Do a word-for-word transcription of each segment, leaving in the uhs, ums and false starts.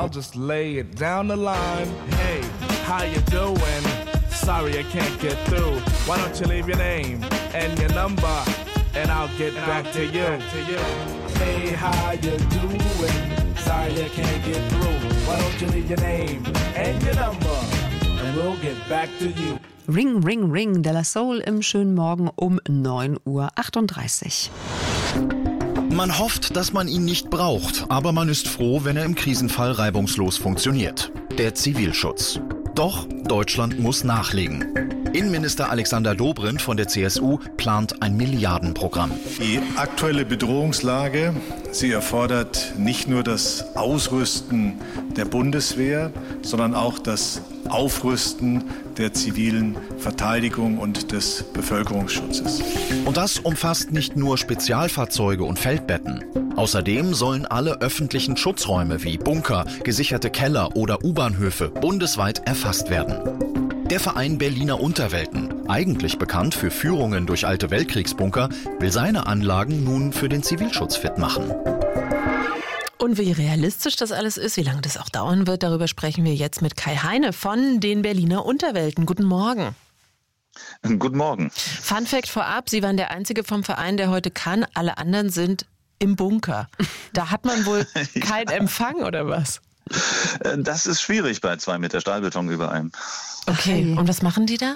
I'll just lay it down the line. Hey, how you doing? Sorry I can't get through. Why don't you leave your name and your number, and I'll get and back I'll to, you. back to you. Hey, how you doing? Sorry I can't get through. Why don't you leave your name and your number, and we'll get back to you. Ring, ring, ring, De La Soul im schönen Morgen um neun Uhr achtunddreißig. Man hofft, dass man ihn nicht braucht, aber man ist froh, wenn er im Krisenfall reibungslos funktioniert. Der Zivilschutz. Doch Deutschland muss nachlegen. Innenminister Alexander Dobrindt von der C S U plant ein Milliardenprogramm. Die aktuelle Bedrohungslage, sie erfordert nicht nur das Ausrüsten der Bundeswehr, sondern auch das Aufrüsten der zivilen Verteidigung und des Bevölkerungsschutzes. Und das umfasst nicht nur Spezialfahrzeuge und Feldbetten. Außerdem sollen alle öffentlichen Schutzräume wie Bunker, gesicherte Keller oder U-Bahnhöfe bundesweit erfasst werden. Der Verein Berliner Unterwelten, eigentlich bekannt für Führungen durch alte Weltkriegsbunker, will seine Anlagen nun für den Zivilschutz fit machen. Und wie realistisch das alles ist, wie lange das auch dauern wird, darüber sprechen wir jetzt mit Kai Heine von den Berliner Unterwelten. Guten Morgen. Guten Morgen. Fun Fact vorab, Sie waren der Einzige vom Verein, der heute kann. Alle anderen sind im Bunker. Da hat man wohl keinen ja. Empfang, oder was? Das ist schwierig bei zwei Meter Stahlbeton über einem. Okay, und was machen die da?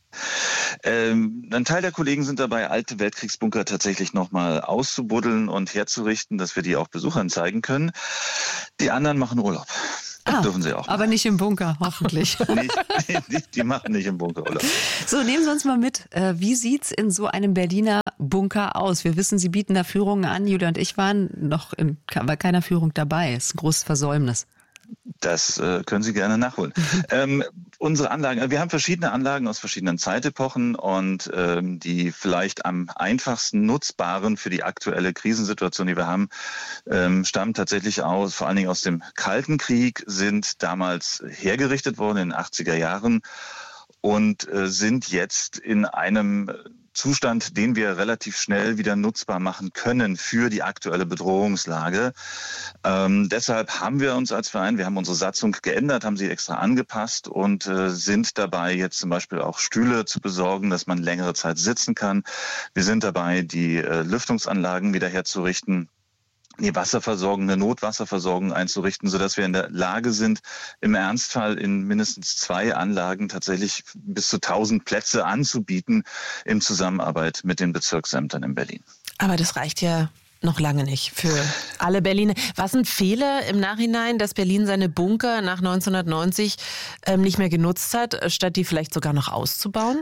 Ähm, ein Teil der Kollegen sind dabei, alte Weltkriegsbunker tatsächlich nochmal auszubuddeln und herzurichten, dass wir die auch Besuchern zeigen können. Die anderen machen Urlaub. Ah, dürfen sie auch. Aber nicht im Bunker, hoffentlich. nee, die, die machen nicht im Bunker Urlaub. So, nehmen Sie uns mal mit. Wie sieht's in so einem Berliner Bunker aus? Wir wissen, Sie bieten da Führungen an. Julia und ich waren noch in, bei keiner Führung dabei. Das ist ein großes Versäumnis. Das äh, können Sie gerne nachholen. ähm, unsere Anlagen, wir haben verschiedene Anlagen aus verschiedenen Zeitepochen und ähm, die vielleicht am einfachsten nutzbaren für die aktuelle Krisensituation, die wir haben, ähm, stammen tatsächlich aus, vor allen Dingen aus dem Kalten Krieg, sind damals hergerichtet worden in den achtziger Jahren und äh, sind jetzt in einem Zustand, den wir relativ schnell wieder nutzbar machen können für die aktuelle Bedrohungslage. Ähm, deshalb haben wir uns als Verein, wir haben unsere Satzung geändert, haben sie extra angepasst und äh, sind dabei, jetzt zum Beispiel auch Stühle zu besorgen, dass man längere Zeit sitzen kann. Wir sind dabei, die äh, Lüftungsanlagen wieder herzurichten, die Wasserversorgung, eine Notwasserversorgung einzurichten, sodass wir in der Lage sind, im Ernstfall in mindestens zwei Anlagen tatsächlich bis zu tausend Plätze anzubieten in Zusammenarbeit mit den Bezirksämtern in Berlin. Aber das reicht ja noch lange nicht für alle Berliner. Was ein Fehler im Nachhinein, dass Berlin seine Bunker nach neunzehnhundertneunzig ähm, nicht mehr genutzt hat, statt die vielleicht sogar noch auszubauen?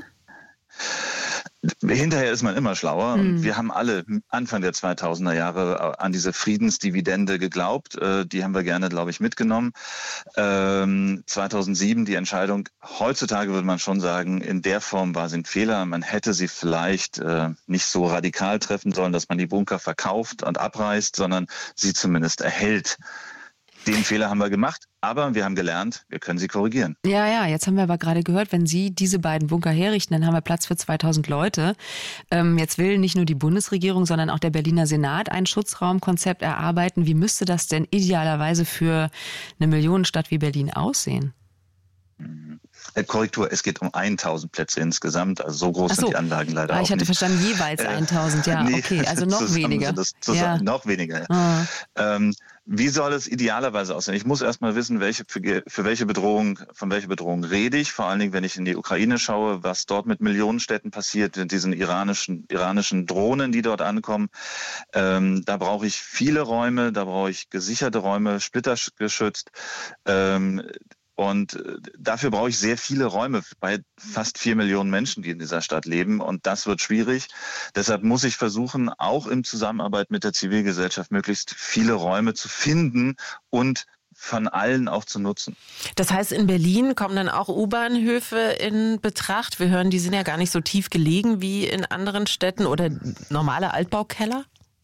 Hinterher ist man immer schlauer. Und wir haben alle Anfang der zweitausender Jahre an diese Friedensdividende geglaubt. Die haben wir gerne, glaube ich, mitgenommen. Ähm, zweitausendsieben die Entscheidung. Heutzutage würde man schon sagen, in der Form war sie ein Fehler. Man hätte sie vielleicht äh, nicht so radikal treffen sollen, dass man die Bunker verkauft und abreißt, sondern sie zumindest erhält. Den Fehler haben wir gemacht, aber wir haben gelernt, wir können sie korrigieren. Ja, ja, jetzt haben wir aber gerade gehört, wenn Sie diese beiden Bunker herrichten, dann haben wir Platz für zweitausend Leute. Ähm, jetzt will nicht nur die Bundesregierung, sondern auch der Berliner Senat ein Schutzraumkonzept erarbeiten. Wie müsste das denn idealerweise für eine Millionenstadt wie Berlin aussehen? Äh, Korrektur, es geht um tausend Plätze insgesamt, also so groß Ach so. sind die Anlagen leider ah, auch ich hatte nicht. verstanden, jeweils Äh, tausend, ja, nee, okay, also noch zusammen weniger. Sind das zusammen, ja. Noch weniger, ja. Ah. Ähm, wie soll es idealerweise aussehen? Ich muss erst mal wissen, welche, für, für welche Bedrohung, von welcher Bedrohung rede ich, vor allen Dingen, wenn ich in die Ukraine schaue, was dort mit Millionenstädten passiert, mit diesen iranischen, iranischen Drohnen, die dort ankommen. Ähm, da brauche ich viele Räume, da brauche ich gesicherte Räume, splittergeschützt. Ähm, Und dafür brauche ich sehr viele Räume bei fast vier Millionen Menschen, die in dieser Stadt leben. Und das wird schwierig. Deshalb muss ich versuchen, auch in Zusammenarbeit mit der Zivilgesellschaft möglichst viele Räume zu finden und von allen auch zu nutzen. Das heißt, in Berlin kommen dann auch U-Bahnhöfe in Betracht? Wir hören, die sind ja gar nicht so tief gelegen wie in anderen Städten oder normale Altbaukeller?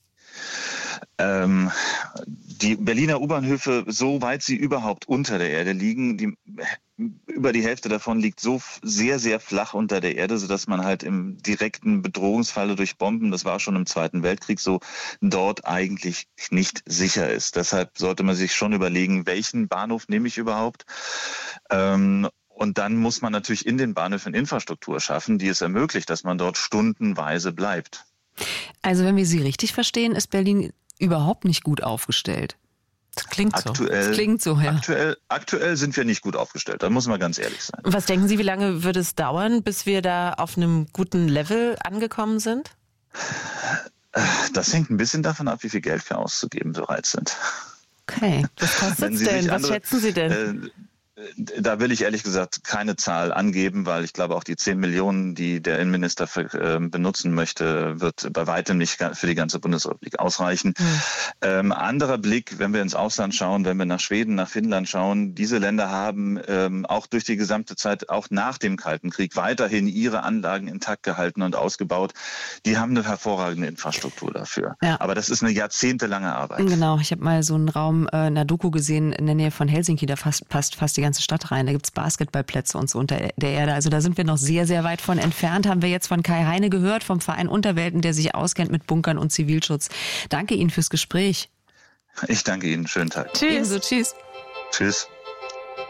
Ähm, die Berliner U-Bahnhöfe, soweit sie überhaupt unter der Erde liegen, die über die Hälfte davon liegt so sehr, sehr flach unter der Erde, sodass man halt im direkten Bedrohungsfalle durch Bomben, das war schon im Zweiten Weltkrieg so, dort eigentlich nicht sicher ist. Deshalb sollte man sich schon überlegen, welchen Bahnhof nehme ich überhaupt? Ähm, Und dann muss man natürlich in den Bahnhöfen Infrastruktur schaffen, die es ermöglicht, dass man dort stundenweise bleibt. Also wenn wir Sie richtig verstehen, ist Berlin überhaupt nicht gut aufgestellt. Das klingt so. Aktuell, das klingt so, ja. Aktuell, aktuell sind wir nicht gut aufgestellt, da muss man ganz ehrlich sein. Was denken Sie, wie lange wird es dauern, bis wir da auf einem guten Level angekommen sind? Das hängt ein bisschen davon ab, wie viel Geld wir auszugeben bereit sind. Okay. Was kostet es denn? Was andere, schätzen Sie denn? Äh, Da will ich ehrlich gesagt keine Zahl angeben, weil ich glaube, auch die zehn Millionen, die der Innenminister für, äh, benutzen möchte, wird bei weitem nicht für die ganze Bundesrepublik ausreichen. Mhm. Ähm, anderer Blick, wenn wir ins Ausland schauen, wenn wir nach Schweden, nach Finnland schauen, diese Länder haben ähm, auch durch die gesamte Zeit, auch nach dem Kalten Krieg, weiterhin ihre Anlagen intakt gehalten und ausgebaut. Die haben eine hervorragende Infrastruktur dafür. Ja. Aber das ist eine jahrzehntelange Arbeit. Genau, ich habe mal so einen Raum äh, in der Doku gesehen in der Nähe von Helsinki, da fast, passt fast die ganze Stadt rein. Da gibt es Basketballplätze und so unter der Erde. Also da sind wir noch sehr, sehr weit von entfernt. Haben wir jetzt von Kai Heine gehört, vom Verein Unterwelten, der sich auskennt mit Bunkern und Zivilschutz. Danke Ihnen fürs Gespräch. Ich danke Ihnen. Schönen Tag. Tschüss. Ebenso, tschüss. Tschüss.